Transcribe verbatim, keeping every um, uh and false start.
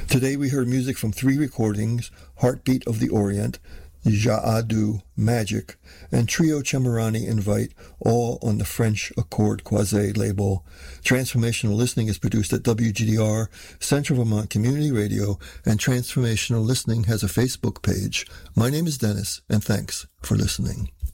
Today we heard music from three recordings, Heartbeat of the Orient, Ja'adu, Magic, and Trio Chamarani Invite, all on the French Accord Croisé label. Transformational Listening is produced at W G D R, Central Vermont Community Radio, and Transformational Listening has a Facebook page. My name is Dennis, and thanks for listening.